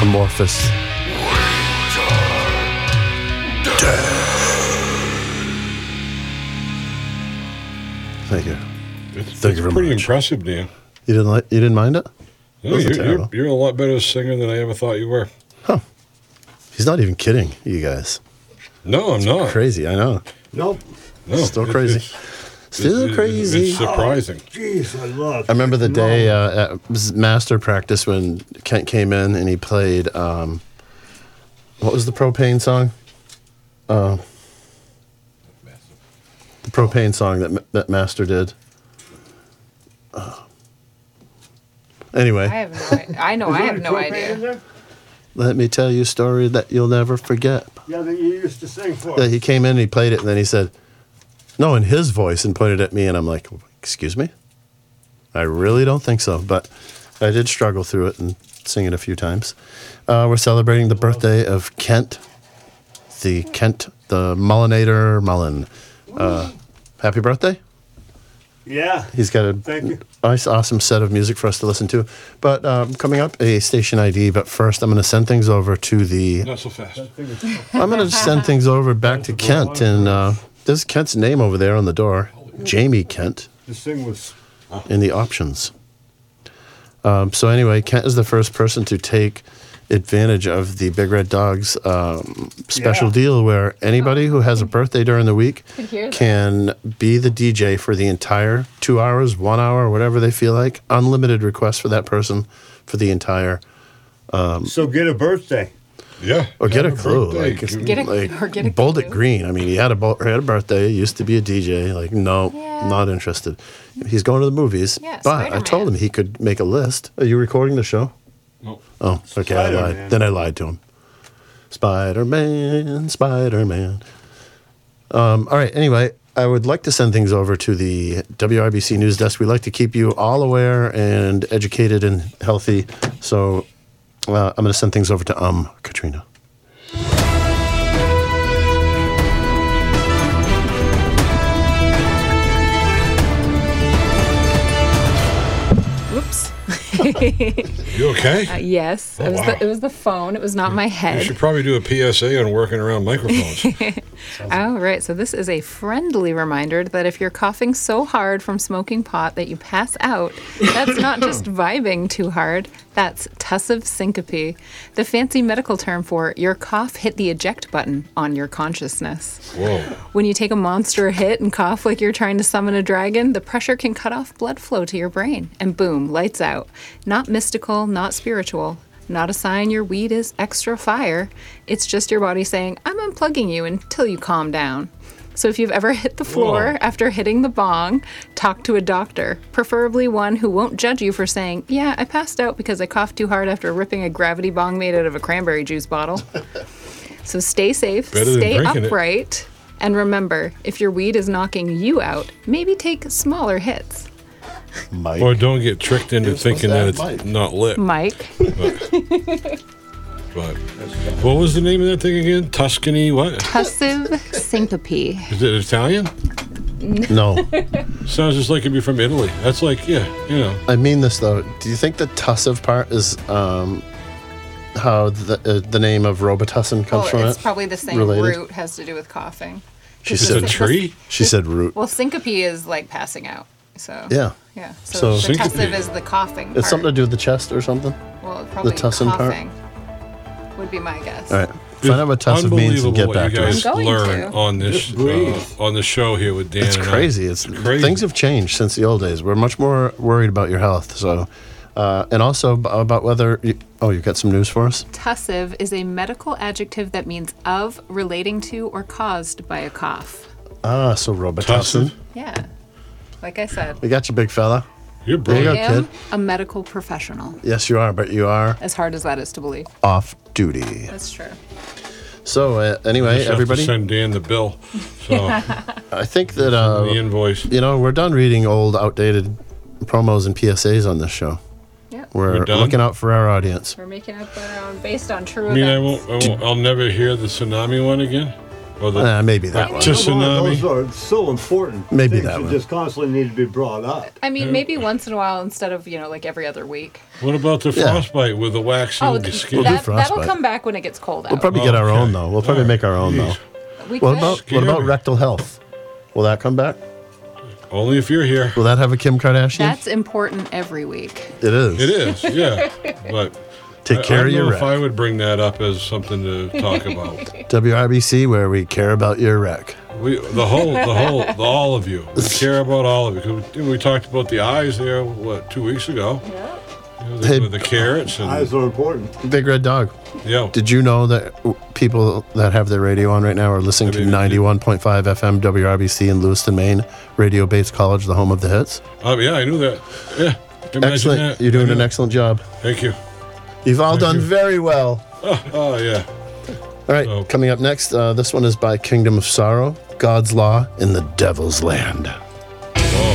amorphous. Thank you. It's Thank you very pretty much. impressive, Dan. You didn't mind it? No, Wasn't you're terrible. a lot better singer than I ever thought you were. He's not even kidding, you guys. No, I'm not. Crazy, I know. Nope. No, Still crazy. Still crazy. It's surprising. Jeez, I love. I remember the day at master practice when Kent came in and he played, what was the Propane song? The Propane song that Master did. Anyway, I have no idea. I know I have no idea. let me tell you a story that you'll never forget. Yeah, that you used to sing for. Yeah, he came in and he played it and then he said, no, in his voice, and pointed at me, and I'm like, excuse me? I really don't think so, but I did struggle through it and sing it a few times. We're celebrating the birthday of Kent, the Mullinator Mullen. Happy birthday. Yeah. He's got a Thank you. nice, awesome set of music for us to listen to. But coming up, a station ID, but first I'm going to send things over to the... Not so fast. I'm going to send things over back to Kent, and there's Kent's name over there on the door, Jamie Kent, This thing was. in the options. So anyway, Kent is the first person to take advantage of the Big Red Dogs special Yeah. deal where anybody who has a birthday during the week Could hear that. can be the DJ for the entire 2 hours, 1 hour, whatever they feel like. Unlimited requests for that person for the entire, So get a birthday. Yeah. or get a Have clue. birthday. Like, it's Get a- like or get a Bold It clue. Green. I mean, he had a birthday, used to be a DJ. Like, no, Yeah. not interested. He's going to the movies. Yeah, but I Spider-Man. told him he could make a list. Are you recording the show? No. Oh, okay. I lied. Spider-Man. Then I lied to him. Spider-Man, Spider-Man. All right. Anyway, I would like to send things over to the WRBC News Desk. We like to keep you all aware and educated and healthy. So I'm going to send things over to Katrina. Whoops. You okay? Yes, Oh, it was wow. it was the phone. It was not my You head. should probably do a PSA on working around microphones. All right, so this is a friendly reminder that if you're coughing so hard from smoking pot that you pass out, that's not just vibing too hard, that's tussive syncope, the fancy medical term for your cough hit the eject button on your consciousness. Whoa. When you take a monster hit and cough like you're trying to summon a dragon, the pressure can cut off blood flow to your brain, and boom, lights out. Not mystical, not spiritual. Not a sign your weed is extra fire. It's just your body saying, I'm unplugging you until you calm down. So if you've ever hit the floor Whoa. after hitting the bong, talk to a doctor, preferably one who won't judge you for saying, yeah, I passed out because I coughed too hard after ripping a gravity bong made out of a cranberry juice bottle. So stay safe, Better than stay drinking it. upright, and remember, if your weed is knocking you out, maybe take smaller hits. Mike. Or don't get tricked into You're supposed thinking to that have it's Mike. not lit. Mike, But what was the name of that thing again? Tuscany what? tussive syncope. Is it Italian? No. Sounds just like it'd be from Italy. That's like, yeah, you know. I mean this, though. Do you think the tussive part is how the name of Robitussin comes from It's it? probably the same Related? root has to do with coughing. She Is said it a tree? She said root. Well, syncope is like passing out. So Yeah. yeah. So So, the syncope. tussive is the coughing. It's part. something to do with the chest or something? Well, probably tussin part? coughing would be my guess. All right. Find out what tussive means and get Unbelievable back what to you us. guys I'm going learn to. on this Just breathe. on the show here with Dan. It's and I. crazy. It's Crazy. Things have changed since the old days. We're much more worried about your health. So, and also about whether. You've got some news for us? Tussive is a medical adjective that means of, relating to, or caused by a cough. Ah, so Robitussin. Tussive? Yeah. Like I said, We got you, big fella. You're There you go, I brilliant. am kid. a medical professional. Yes, you are, but you are As hard as that is to believe. off duty. That's true. So, anyway, Just have to everybody, send Dan the bill. So I think that, the invoice. we're done reading old, outdated promos and PSAs on this show. Yeah. We're We're done? looking out for our audience. We're making up our own based on true I mean, events. I'll never hear the tsunami one again. Or the Maybe that one. Just- Come on, Tsunami. those are so important. Maybe things that one. just constantly need to be brought up. I mean, maybe once in a while instead of, like every other week. what about the Yeah. frostbite with the wax in your do skin? that'll frostbite. come back when it gets cold out. We'll probably get our Okay. own though. We'll probably make our own though. we What could. about Scary. rectal health? Will that come back? Only if you're here. Will that have a Kim Kardashian? That's important every week. It is. It is, yeah. But Take care I of don't your know wreck. if I would bring that up as something to talk about. WRBC, where we care about your wreck. All of you. We care about all of you. 'Cause we talked about the eyes there, 2 weeks ago? Yeah. Hey. With the carrots Eyes and are important. Big Red Dog. yeah. Did you know that people that have their radio on right now are listening to I mean, 91.5 FM WRBC in Lewiston, Maine, Radio Bates College, the home of the hits? Yeah, I knew that. Yeah. Imagine Excellent. that. You're doing I an knew- excellent job. Thank you. You've all done you. very well. Oh yeah. All right, So- coming up next, this one is by Kingdom of Sorrow, God's Law in the Devil's Land.